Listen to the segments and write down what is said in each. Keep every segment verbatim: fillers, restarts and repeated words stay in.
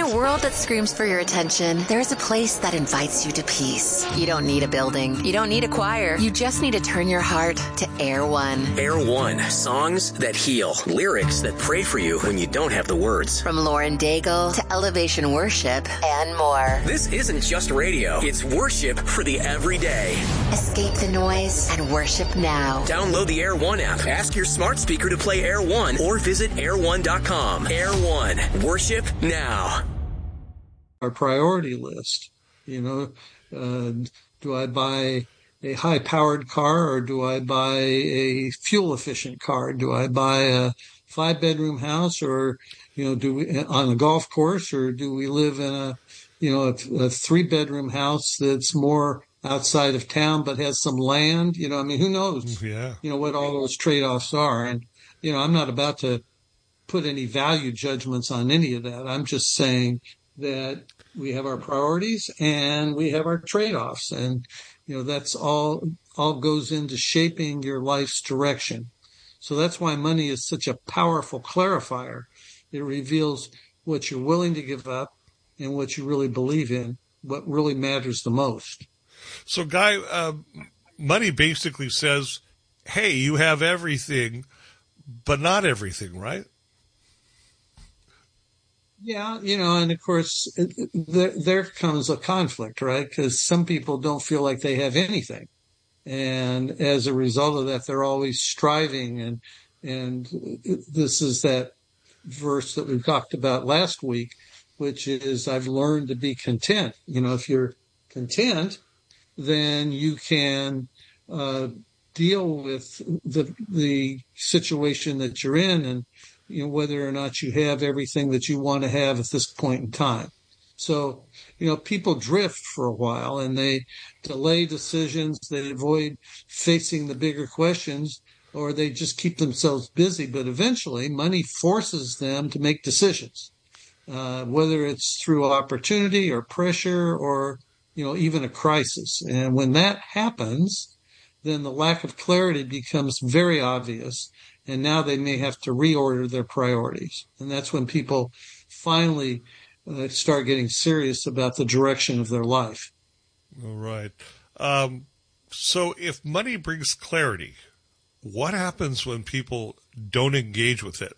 a world that screams for your attention, there's a place that invites you to peace. You don't need a building. You don't need a choir. You just need to turn your heart to Air One. Air One. Songs that heal. Lyrics that pray for you when you don't have the words. From Lauren Daigle to Elevation Worship and more. This isn't just radio. It's worship for the everyday. Escape the noise and worship now. Download the Air One app. Ask your smart speaker to play Air One or visit air one dot com. Air One. Worship now. Our priority list, you know, uh, do I buy a high-powered car or do I buy a fuel-efficient car? Do I buy a five-bedroom house or, you know, do we on a golf course, or do we live in a, you know, a, a three-bedroom house that's more outside of town but has some land? You know, I mean, who knows? Yeah. You know what all those trade-offs are, and you know, I'm not about to put any value judgments on any of that. I'm just saying that we have our priorities and we have our trade-offs, and you know, that's all all goes into shaping your life's direction. So that's why money is such a powerful clarifier. It reveals what you're willing to give up and what you really believe in, what really matters the most. So, Guy, uh, money basically says, hey, you have everything, but not everything, right? Yeah, you know, and of course, it, it, there, there comes a conflict, right? Because some people don't feel like they have anything. And as a result of that, they're always striving. And, and this is that verse that we talked about last week, which is, I've learned to be content. You know, if you're content, then you can uh, deal with the the situation that you're in, and you know, whether or not you have everything that you want to have at this point in time. So, you know, people drift for a while and they delay decisions, they avoid facing the bigger questions, or they just keep themselves busy. But eventually money forces them to make decisions, uh, whether it's through opportunity or pressure or, you know, even a crisis. And when that happens, then the lack of clarity becomes very obvious. And now they may have to reorder their priorities. And that's when people finally uh, start getting serious about the direction of their life. All right. Um, so if money brings clarity, what happens when people don't engage with it?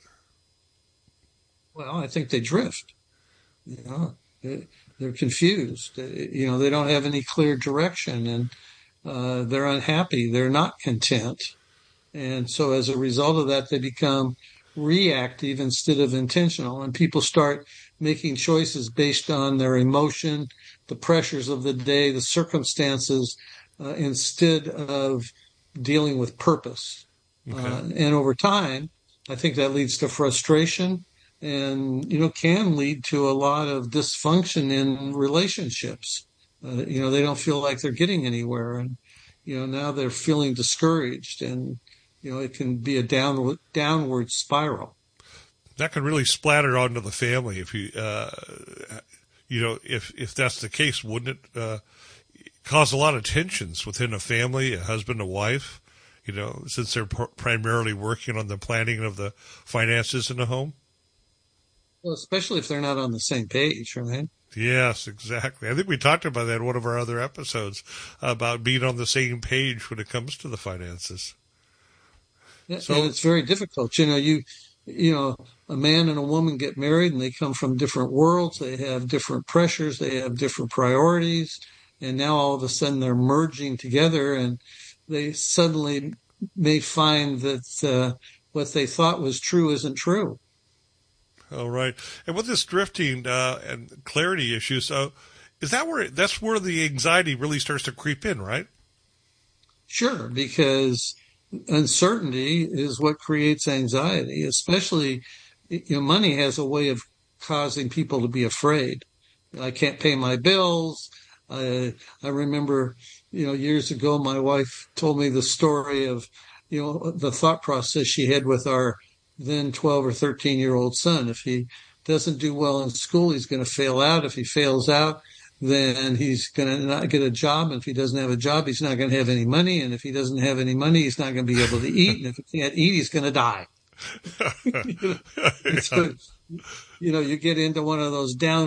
Well, I think they drift. You know, they, they're confused. You know, they don't have any clear direction, and uh, they're unhappy. They're not content. And so as a result of that, they become reactive instead of intentional. And people start making choices based on their emotion, the pressures of the day, the circumstances, uh, instead of dealing with purpose. Okay. Uh, and over time, I think that leads to frustration and, you know, can lead to a lot of dysfunction in relationships. Uh, you know, they don't feel like they're getting anywhere. And, you know, now they're feeling discouraged, and you know, it can be a downward, downward spiral. That can really splatter onto the family if you, uh, you know, if, if that's the case, wouldn't it uh, cause a lot of tensions within a family, a husband, a wife, you know, since they're pr- primarily working on the planning of the finances in the home? Well, especially if they're not on the same page, right? Yes, exactly. I think we talked about that in one of our other episodes about being on the same page when it comes to the finances. Yeah, so, and it's very difficult. You know, you, you know, a man and a woman get married and they come from different worlds. They have different pressures. They have different priorities. And now all of a sudden they're merging together, and they suddenly may find that uh, what they thought was true isn't true. All right. And with this drifting uh, and clarity issues, uh, is that where, that's where the anxiety really starts to creep in, right? Sure, because uncertainty is what creates anxiety, especially, you know, money has a way of causing people to be afraid. I can't pay my bills. I, I remember, you know, years ago, my wife told me the story of, you know, the thought process she had with our then twelve or thirteen year old son. If he doesn't do well in school, he's going to fail out. If he fails out, then he's going to not get a job. And if he doesn't have a job, he's not going to have any money. And if he doesn't have any money, he's not going to be able to eat. And if he can't eat, he's going to die. you know? So, you know, you get into one of those down